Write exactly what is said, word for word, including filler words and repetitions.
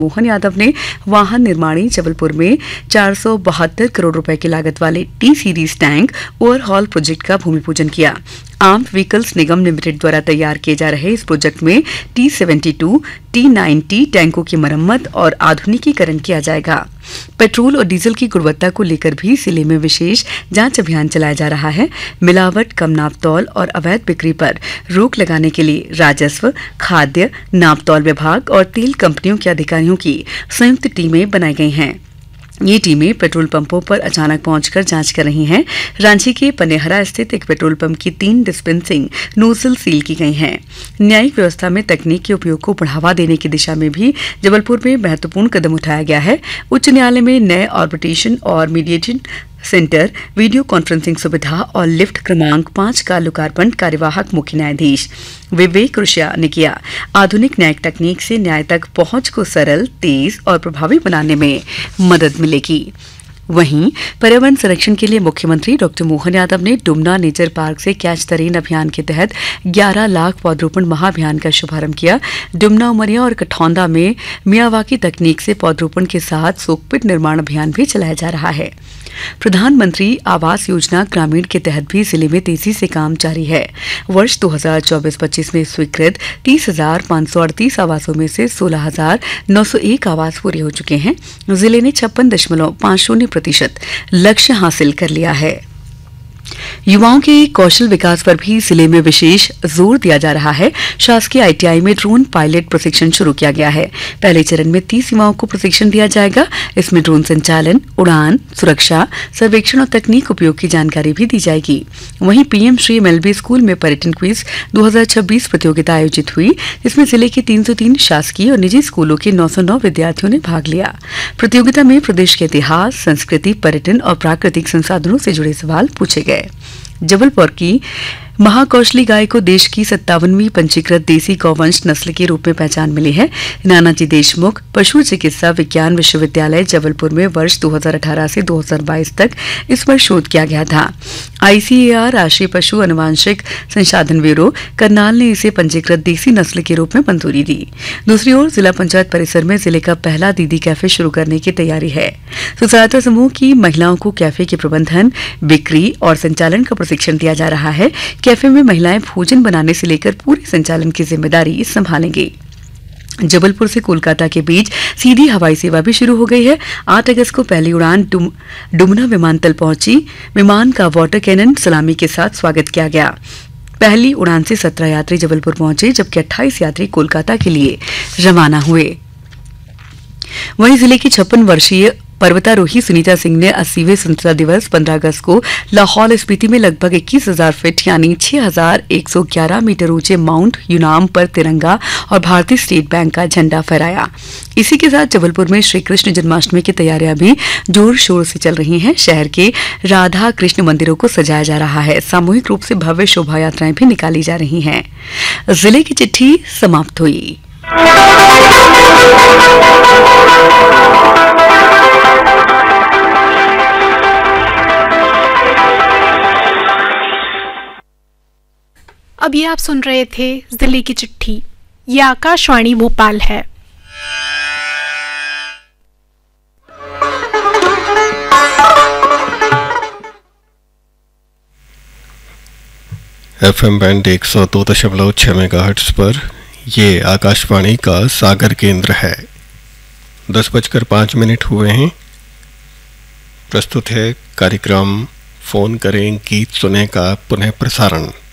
मोहन यादव ने वाहन निर्माणी जबलपुर में चार सौ बहत्तर करोड़ रुपए की लागत वाले T series tank overhaul project का भूमि पूजन किया। आर्म्ड व्हीकल्स निगम लिमिटेड द्वारा तैयार किए जा रहे इस प्रोजेक्ट में T seventy two, T ninety टैंकों की मरम्मत और आधुनिकीकरण किया जाएगा। पेट्रोल और डीजल की गुणवत्ता को लेकर भी जिले में विशेष जांच अभियान चलाया जा रहा है। मिलावट, कम नापतौल और अवैध बिक्री पर रोक लगाने के लिए राजस्व, खाद्य, नापतौल विभाग और तेल कंपनियों के अधिकारियों की संयुक्त टीमें बनाई गई हैं। ये टीमें पेट्रोल पंपों पर अचानक पहुंचकर जांच कर रही हैं। रांची के पनेहरा स्थित एक पेट्रोल पंप की तीन डिस्पेंसिंग नोजल सील की गई हैं। न्यायिक व्यवस्था में तकनीक के उपयोग को बढ़ावा देने की दिशा में भी जबलपुर में महत्वपूर्ण कदम उठाया गया है। उच्च न्यायालय में नए आर्बिट्रेशन और मीडिएशन सेंटर, वीडियो कॉन्फ्रेंसिंग सुविधा और लिफ्ट क्रमांक पांच का लोकार्पण कार्यवाहक मुख्य न्यायाधीश विवेक ऋषिया ने किया। आधुनिक न्यायिक तकनीक से न्याय तक पहुंच को सरल, तेज और प्रभावी बनाने में मदद मिलेगी। वहीं पर्यावरण संरक्षण के लिए मुख्यमंत्री डॉक्टर मोहन यादव ने डुमना नेचर पार्क से कैच द रेन अभियान के तहत ग्यारह लाख पौधरोपण महाअभियान का शुभारंभ किया। डुमना, उमरिया और कठौंदा में मियावाकी तकनीक से पौधरोपण के साथ सोकपिट निर्माण अभियान भी चलाया जा रहा है। प्रधानमंत्री आवास योजना ग्रामीण के तहत भी जिले में तेजी से काम जारी है। वर्ष दो हज़ार चौबीस पच्चीस में स्वीकृत तीस हजार पाँच सौ अड़तीस आवासों में से सोलह हजार नौ सौ एक आवास पूरे हो चुके हैं। जिले ने छप्पन दशमलव पाँच शून्य प्रतिशत लक्ष्य हासिल कर लिया है। युवाओं के कौशल विकास पर भी जिले में विशेष जोर दिया जा रहा है। शासकीय आईटीआई में ड्रोन पायलट प्रशिक्षण शुरू किया गया है। पहले चरण में तीस युवाओं को प्रशिक्षण दिया जाएगा। इसमें ड्रोन संचालन, उड़ान, सुरक्षा, सर्वेक्षण और तकनीक उपयोग की जानकारी भी दी जाएगी। वहीं पीएम श्री एमएलबी स्कूल में पर्यटन क्विज दो हज़ार छब्बीस प्रतियोगिता आयोजित हुई, जिसमें जिले के तीन सौ तीन शासकीय और निजी स्कूलों के नौ सौ नौ विद्यार्थियों ने भाग लिया। प्रतियोगिता में प्रदेश के इतिहास, संस्कृति, पर्यटन और प्राकृतिक संसाधनों से जुड़े सवाल पूछे गए। जबलपुर की महाकौशली गाय को देश की सत्तावनवीं पंजीकृत देसी गौवंश नस्ल के रूप में पहचान मिली है। नानाजी देशमुख पशु चिकित्सा विज्ञान विश्वविद्यालय जबलपुर में वर्ष दो हज़ार अठारह से दो हज़ार बाईस तक इस पर शोध किया गया था। आईसीएआर राष्ट्रीय पशु अनुवांशिक संसाधन ब्यूरो करनाल ने इसे पंजीकृत देसी नस्ल के रूप में मंजूरी दी। दूसरी ओर जिला पंचायत परिसर में जिले का पहला दीदी कैफे शुरू करने की तैयारी है। स्व सहायता समूह की महिलाओं को कैफे के प्रबंधन, बिक्री और संचालन का प्रशिक्षण दिया जा रहा है। कैफे में महिलाएं भोजन बनाने से लेकर पूरे संचालन की जिम्मेदारी संभालेंगी। जबलपुर से कोलकाता के बीच सीधी हवाई सेवा भी शुरू हो गई है। आठ अगस्त को पहली उड़ान डुम, डुमना विमानतल पहुंची। विमान का वाटर कैनन सलामी के साथ स्वागत किया गया। पहली उड़ान से सत्रह यात्री जबलपुर पहुंचे, जबकि अट्ठाईस यात्री कोलकाता के लिए रवाना हुए। वहीं जिले की छप्पन वर्षीय पर्वतारोही सुनीता सिंह ने अस्सीवें स्वतंत्रता दिवस पंद्रह अगस्त को लाहौल स्पीति में लगभग इक्कीस हजार फीट यानी छह हजार एक सौ ग्यारह मीटर ऊंचे माउंट यूनाम पर तिरंगा और भारतीय स्टेट बैंक का झंडा फहराया। इसी के साथ जबलपुर में श्री कृष्ण जन्माष्टमी की तैयारियां भी जोर शोर से चल रही हैं। शहर के राधा कृष्ण मंदिरों को सजाया जा रहा है। सामूहिक रूप से भव्य शोभा यात्राएं भी निकाली जा रही हैं। जिले की चिट्ठी समाप्त हुई। अभी आप सुन रहे थे जिले की चिट्ठी। यह आकाशवाणी भोपाल है। एफएम बैंड एक सौ दो दशमलव छः मेगाहर्ट्ज पर ये आकाशवाणी का सागर केंद्र है। दस बजकर पाँच मिनट हुए हैं। प्रस्तुत है कार्यक्रम फोन करें गीत सुने का पुनः प्रसारण।